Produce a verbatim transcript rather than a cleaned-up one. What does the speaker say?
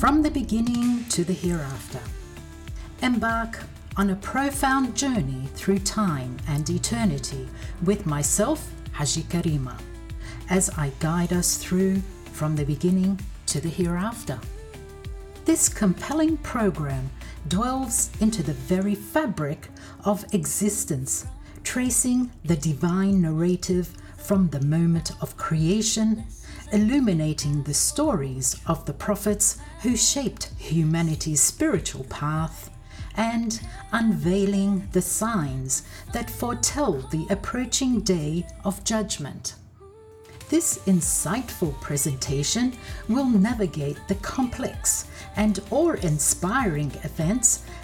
from the beginning to the hereafter. Embark on a profound journey through time and eternity with myself, Haji Karima, as I guide us through from the beginning to the hereafter. This compelling program delves into the very fabric of existence, tracing the divine narrative from the moment of creation, illuminating the stories of the prophets who shaped humanity's spiritual path, and unveiling the signs that foretell the approaching day of judgment. This insightful presentation will navigate the complex and awe-inspiring events